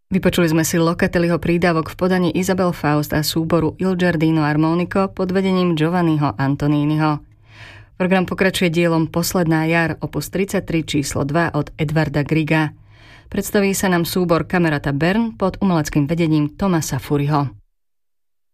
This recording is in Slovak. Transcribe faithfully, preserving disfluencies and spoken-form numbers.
Vypočuli sme si Locatelliho prídavok v podaní Isabel Faust a súboru Il Giardino Armonico pod vedením Giovanniho Antoniniho. Program pokračuje dielom Posledná jar, opus tridsaťtri číslo dva od Edvarda Grigga. Predstaví sa nám súbor Camerata Bern pod umeleckým vedením Tomasa Furiho.